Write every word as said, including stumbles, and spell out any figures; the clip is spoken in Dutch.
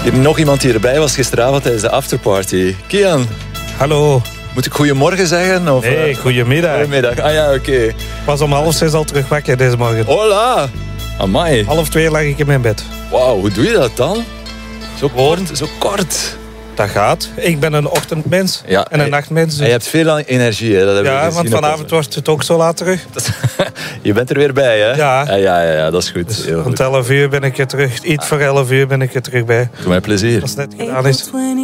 Hier nog iemand die erbij was gisteravond tijdens de afterparty. Kian, Hallo. moet ik goedemorgen zeggen? Of, Nee, uh, goedemiddag. Goedemiddag. Ah ja, oké. Okay. Ik was om half zes al terug wakker deze morgen. Hola. Amai. Half twee lag ik in mijn bed. Wauw, hoe doe je dat dan? Zo kort, zo kort. Dat gaat. Ik ben een ochtendmens Ja, en een en- nachtmens. En dus- je hebt veel energie, hè? Dat hebben we Ja, gezien want op vanavond onze- wordt het ook zo laat terug. Je bent er weer bij, hè? Ja. Ja, ja, ja, ja, dat is goed. Heel Om goed. elf uur ben ik er terug. Iets voor elf uur ben ik er terug bij. Doe mij plezier. Als het net gedaan is.